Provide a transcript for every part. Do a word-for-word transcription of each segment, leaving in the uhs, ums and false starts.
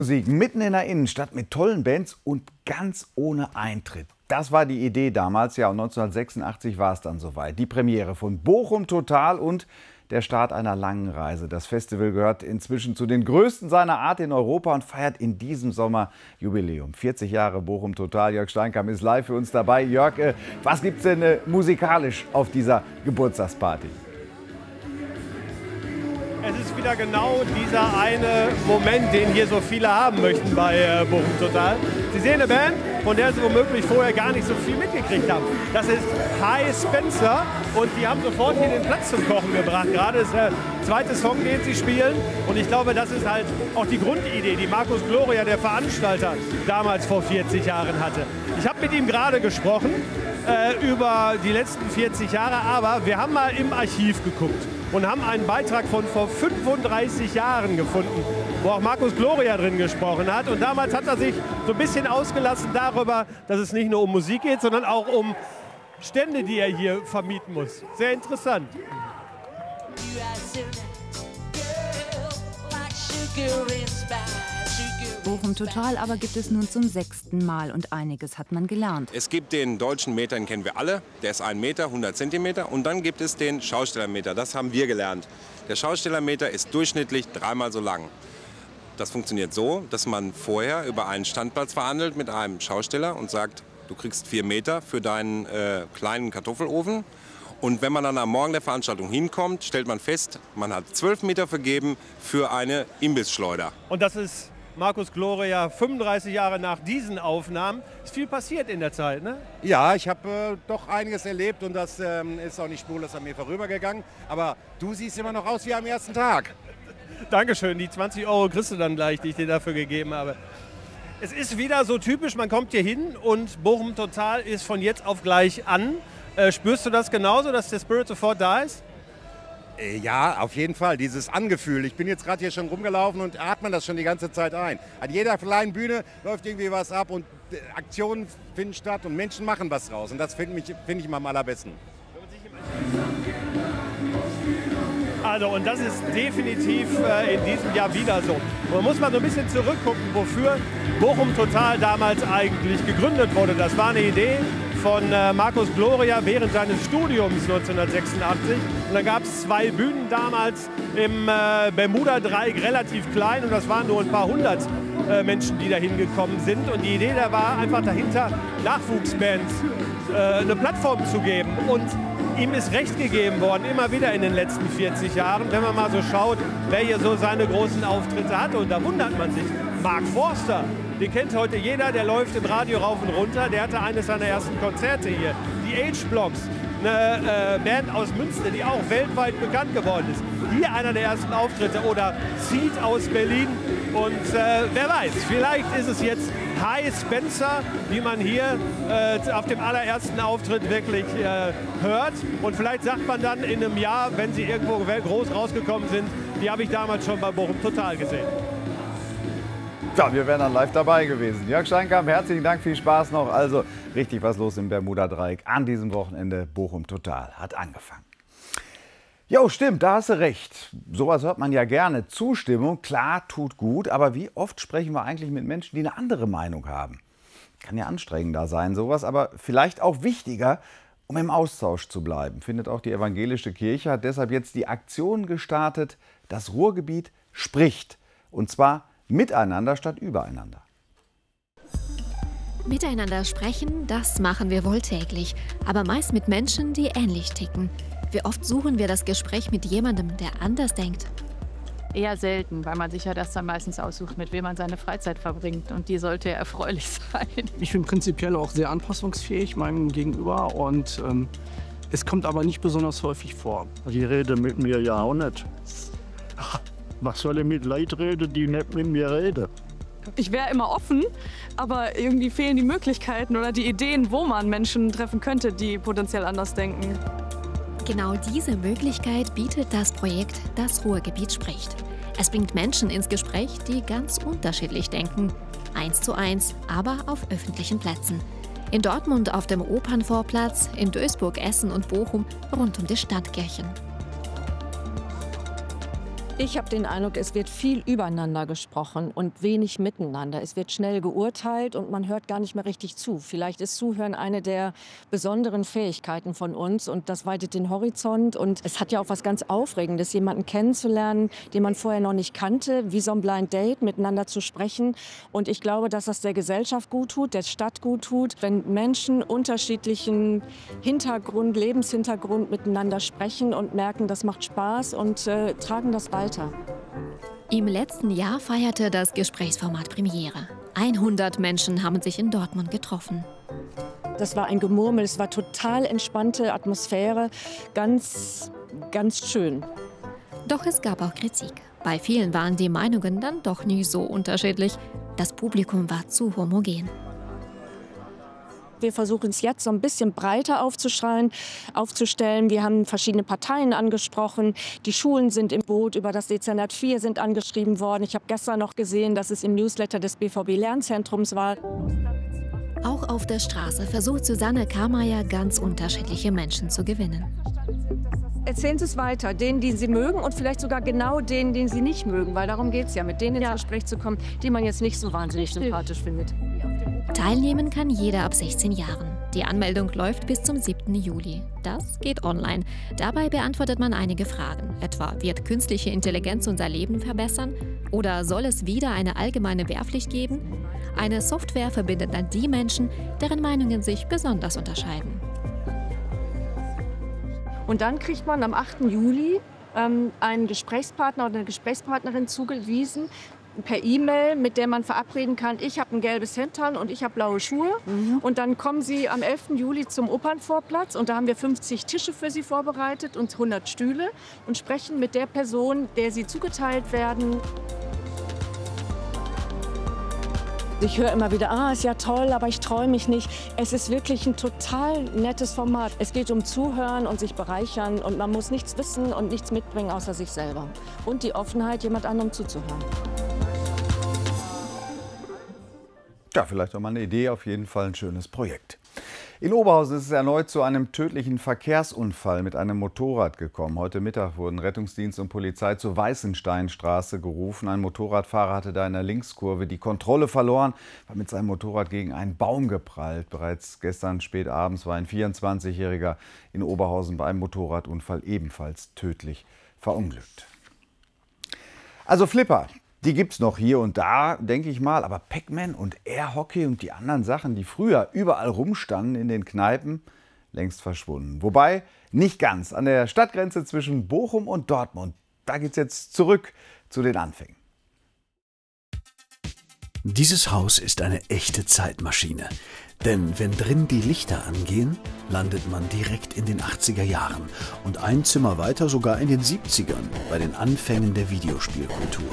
Musik mitten in der Innenstadt mit tollen Bands und ganz ohne Eintritt. Das war die Idee damals, ja, und neunzehnhundertsechsundachtzig war es dann soweit. Die Premiere von Bochum Total und der Start einer langen Reise. Das Festival gehört inzwischen zu den größten seiner Art in Europa und feiert in diesem Sommer Jubiläum. vierzig Jahre Bochum Total. Jörg Steinkamp ist live für uns dabei. Jörg, äh, was gibt's denn äh, musikalisch auf dieser Geburtstagsparty? Es ist wieder genau dieser eine Moment, den hier so viele haben möchten bei äh, Bochum Total. Sie sehen eine Band, von der Sie womöglich vorher gar nicht so viel mitgekriegt haben. Das ist Hi Spencer und die haben sofort hier den Platz zum Kochen gebracht. Gerade ist der zweite Song, den sie spielen. Und ich glaube, das ist halt auch die Grundidee, die Markus Gloria, der Veranstalter, damals vor vierzig Jahren hatte. Ich habe mit ihm gerade gesprochen äh, über die letzten vierzig Jahre, aber wir haben mal im Archiv geguckt und haben einen Beitrag von vor fünfunddreißig Jahren gefunden, wo auch Markus Gloria drin gesprochen hat. Und damals hat er sich so ein bisschen ausgelassen darüber, dass es nicht nur um Musik geht, sondern auch um Stände, die er hier vermieten muss. Sehr interessant. Bochum Total aber gibt es nun zum sechsten Mal und einiges hat man gelernt. Es gibt den deutschen Meter, den kennen wir alle, der ist ein Meter, hundert Zentimeter. Und dann gibt es den Schaustellermeter, das haben wir gelernt. Der Schaustellermeter ist durchschnittlich dreimal so lang. Das funktioniert so, dass man vorher über einen Standplatz verhandelt mit einem Schausteller und sagt, du kriegst vier Meter für deinen äh, kleinen Kartoffelofen. Und wenn man dann am Morgen der Veranstaltung hinkommt, stellt man fest, man hat zwölf Meter vergeben für eine Imbissschleuder. Und das ist Markus Gloria, fünfunddreißig Jahre nach diesen Aufnahmen. Ist viel passiert in der Zeit, ne? Ja, ich habe äh, doch einiges erlebt und das ähm, ist auch nicht spurlos an mir vorübergegangen. Aber du siehst immer noch aus wie am ersten Tag. Dankeschön, die zwanzig Euro kriegst du dann gleich, die ich dir dafür gegeben habe. Es ist wieder so typisch, man kommt hier hin und Bochum Total ist von jetzt auf gleich an. Äh, spürst du das genauso, dass der Spirit sofort da ist? Äh, ja, auf jeden Fall, dieses Angefühl. Ich bin jetzt gerade hier schon rumgelaufen und atme das schon die ganze Zeit ein. An jeder kleinen Bühne läuft irgendwie was ab und äh, Aktionen finden statt und Menschen machen was raus. Und das finde ich, find ich immer am allerbesten. Also, und das ist definitiv äh, in diesem Jahr wieder so. Man muss mal so ein bisschen zurückgucken, wofür Bochum Total damals eigentlich gegründet wurde. Das war eine Idee von äh, Markus Gloria während seines Studiums neunzehnhundertsechsundachtzig. Und dann gab es zwei Bühnen damals im äh, Bermuda-Dreieck, relativ klein. Und das waren nur ein paar hundert äh, Menschen, die da hingekommen sind. Und die Idee da war einfach dahinter, Nachwuchsbands äh, eine Plattform zu geben. Und ihm ist Recht gegeben worden, immer wieder in den letzten vierzig Jahren, wenn man mal so schaut, wer hier so seine großen Auftritte hatte. Und da wundert man sich. Mark Forster, den kennt heute jeder, der läuft im Radio rauf und runter. Der hatte eines seiner ersten Konzerte hier. Die H-Blocks, eine äh, Band aus Münster, die auch weltweit bekannt geworden ist. Hier einer der ersten Auftritte. Oder Seed aus Berlin. Und äh, wer weiß, vielleicht ist es jetzt Hi Spencer, wie man hier äh, auf dem allerersten Auftritt wirklich äh, hört. Und vielleicht sagt man dann in einem Jahr, wenn sie irgendwo groß rausgekommen sind, die habe ich damals schon bei Bochum Total gesehen. Ja, wir wären dann live dabei gewesen. Jörg Steinkamp, herzlichen Dank, viel Spaß noch. Also richtig was los im Bermuda-Dreieck an diesem Wochenende. Bochum Total hat angefangen. Jo, stimmt, da hast du recht. Sowas hört man ja gerne. Zustimmung, klar, tut gut. Aber wie oft sprechen wir eigentlich mit Menschen, die eine andere Meinung haben? Kann ja anstrengender sein, sowas, aber vielleicht auch wichtiger, um im Austausch zu bleiben. Findet auch die evangelische Kirche, hat deshalb jetzt die Aktion gestartet, das Ruhrgebiet spricht. Und zwar miteinander statt übereinander. Miteinander sprechen, das machen wir wohl täglich, aber meist mit Menschen, die ähnlich ticken. Wie oft suchen wir das Gespräch mit jemandem, der anders denkt? Eher selten, weil man sich ja das dann meistens aussucht, mit wem man seine Freizeit verbringt. Und die sollte erfreulich sein. Ich bin prinzipiell auch sehr anpassungsfähig meinem Gegenüber und ähm, es kommt aber nicht besonders häufig vor. Die reden mit mir ja auch nicht. Was soll ich mit Leuten reden, die nicht mit mir reden? Ich wäre immer offen, aber irgendwie fehlen die Möglichkeiten oder die Ideen, wo man Menschen treffen könnte, die potenziell anders denken. Genau diese Möglichkeit bietet das Projekt Das Ruhrgebiet spricht. Es bringt Menschen ins Gespräch, die ganz unterschiedlich denken. Eins zu eins, aber auf öffentlichen Plätzen. In Dortmund auf dem Opernvorplatz, in Duisburg, Essen und Bochum rund um die Stadtkirchen. Ich habe den Eindruck, es wird viel übereinander gesprochen und wenig miteinander. Es wird schnell geurteilt und man hört gar nicht mehr richtig zu. Vielleicht ist Zuhören eine der besonderen Fähigkeiten von uns und das weitet den Horizont. Und es hat ja auch was ganz Aufregendes, jemanden kennenzulernen, den man vorher noch nicht kannte, wie so ein Blind Date, miteinander zu sprechen. Und ich glaube, dass das der Gesellschaft gut tut, der Stadt gut tut, wenn Menschen unterschiedlichen Hintergrund, Lebenshintergrund miteinander sprechen und merken, das macht Spaß und äh, tragen das weiter. Im letzten Jahr feierte das Gesprächsformat Premiere. hundert Menschen haben sich in Dortmund getroffen. Das war ein Gemurmel, es war total entspannte Atmosphäre, ganz, ganz schön. Doch es gab auch Kritik. Bei vielen waren die Meinungen dann doch nie so unterschiedlich. Das Publikum war zu homogen. Wir versuchen es jetzt so ein bisschen breiter aufzuschreien, aufzustellen. Wir haben verschiedene Parteien angesprochen. Die Schulen sind im Boot, über das Dezernat vier sind angeschrieben worden. Ich habe gestern noch gesehen, dass es im Newsletter des B V B-Lernzentrums war. Auch auf der Straße versucht Susanne Karmeier, ganz unterschiedliche Menschen zu gewinnen. Erzählen Sie es weiter, denen, die Sie mögen und vielleicht sogar genau denen, den Sie nicht mögen. Weil darum geht es ja, mit denen ins Gespräch zu kommen, die man jetzt nicht so wahnsinnig sympathisch findet. Teilnehmen kann jeder ab sechzehn Jahren. Die Anmeldung läuft bis zum siebten Juli. Das geht online. Dabei beantwortet man einige Fragen. Etwa, wird künstliche Intelligenz unser Leben verbessern? Oder soll es wieder eine allgemeine Wehrpflicht geben? Eine Software verbindet dann die Menschen, deren Meinungen sich besonders unterscheiden. Und dann kriegt man am achten Juli ähm, einen Gesprächspartner oder eine Gesprächspartnerin zugewiesen, per E-Mail, mit der man verabreden kann, ich habe ein gelbes Hemd an und ich habe blaue Schuhe. Mhm. Und dann kommen Sie am elften Juli zum Opernvorplatz und da haben wir fünfzig Tische für Sie vorbereitet und hundert Stühle und sprechen mit der Person, der Sie zugeteilt werden. Ich höre immer wieder, ah, ist ja toll, aber ich traue mich nicht. Es ist wirklich ein total nettes Format. Es geht um Zuhören und sich bereichern und man muss nichts wissen und nichts mitbringen außer sich selber. Und die Offenheit, jemand anderem zuzuhören. Ja, vielleicht auch mal eine Idee, auf jeden Fall ein schönes Projekt. In Oberhausen ist es erneut zu einem tödlichen Verkehrsunfall mit einem Motorrad gekommen. Heute Mittag wurden Rettungsdienst und Polizei zur Weißensteinstraße gerufen. Ein Motorradfahrer hatte da in der Linkskurve die Kontrolle verloren, war mit seinem Motorrad gegen einen Baum geprallt. Bereits gestern spät abends war ein vierundzwanzigjähriger in Oberhausen bei einem Motorradunfall ebenfalls tödlich verunglückt. Also Flipper. Die gibt's noch hier und da, denke ich mal, aber Pac-Man und Airhockey und die anderen Sachen, die früher überall rumstanden in den Kneipen, längst verschwunden. Wobei nicht ganz. An der Stadtgrenze zwischen Bochum und Dortmund, da geht's jetzt zurück zu den Anfängen. Dieses Haus ist eine echte Zeitmaschine. Denn wenn drin die Lichter angehen, landet man direkt in den achtziger Jahren und ein Zimmer weiter sogar in den siebzigern bei den Anfängen der Videospielkultur.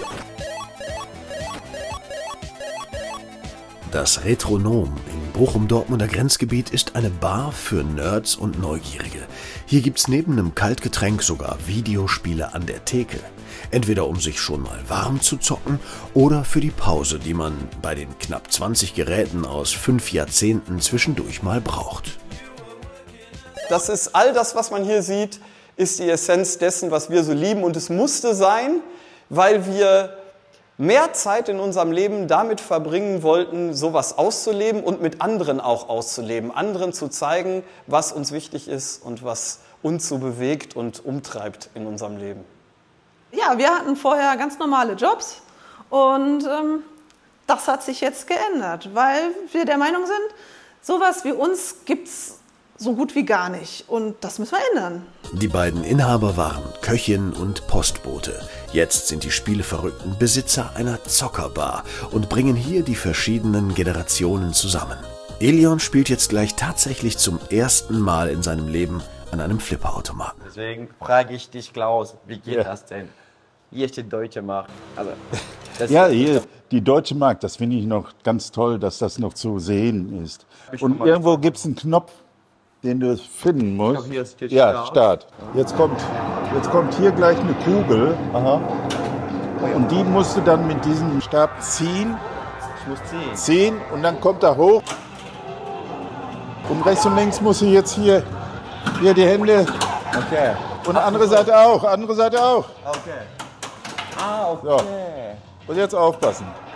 Das Retronom im Bochum-Dortmunder Grenzgebiet ist eine Bar für Nerds und Neugierige. Hier gibt's neben einem Kaltgetränk sogar Videospiele an der Theke. Entweder um sich schon mal warm zu zocken oder für die Pause, die man bei den knapp zwanzig Geräten aus fünf Jahrzehnten zwischendurch mal braucht. Das ist all das, was man hier sieht, ist die Essenz dessen, was wir so lieben. Und es musste sein, weil wir mehr Zeit in unserem Leben damit verbringen wollten, sowas auszuleben und mit anderen auch auszuleben. Anderen zu zeigen, was uns wichtig ist und was uns so bewegt und umtreibt in unserem Leben. Ja, wir hatten vorher ganz normale Jobs und ähm, das hat sich jetzt geändert, weil wir der Meinung sind, sowas wie uns gibt's so gut wie gar nicht und das müssen wir ändern. Die beiden Inhaber waren Köchin und Postbote. Jetzt sind die Spieleverrückten Besitzer einer Zockerbar und bringen hier die verschiedenen Generationen zusammen. Elion spielt jetzt gleich tatsächlich zum ersten Mal in seinem Leben an einem Flipperautomaten. Deswegen frage ich dich, Klaus, wie geht ja. das denn? Hier ist die Deutsche Mark. Also, das ja, hier die Deutsche Mark, das finde ich noch ganz toll, dass das noch zu sehen ist. Und irgendwo gibt es einen Knopf, den du finden musst. Hier ist ja, Start. Jetzt kommt, jetzt kommt hier gleich eine Kugel. Aha. Und die musst du dann mit diesem Stab ziehen. Ich muss ziehen. Ziehen und dann kommt er hoch. Und rechts und links muss ich jetzt hier, hier die Hände. Okay. Und andere Seite auch, andere Seite auch. Okay. Ah, okay. So. Und jetzt aufpassen.